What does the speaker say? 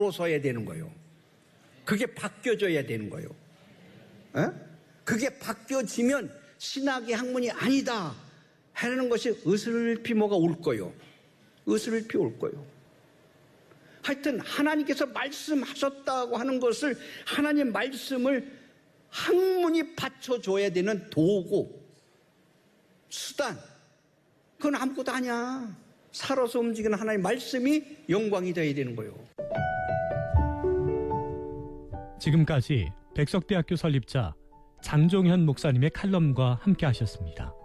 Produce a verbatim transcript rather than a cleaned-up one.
서야 되는 거예요. 그게 바뀌어져야 되는 거예요. 에? 그게 바뀌어지면 신학의 학문이 아니다 하는 것이 으슬피 뭐가 올 거예요. 으슬피 올 거예요. 하여튼 하나님께서 말씀하셨다고 하는 것을, 하나님 말씀을 학문이 받쳐줘야 되는 도구, 수단, 그건 아무것도 아니야. 살아서 움직이는 하나님의 말씀이 영광이 되어야 되는 거예요. 지금까지 백석대학교 설립자 장종현 목사님의 칼럼과 함께 하셨습니다.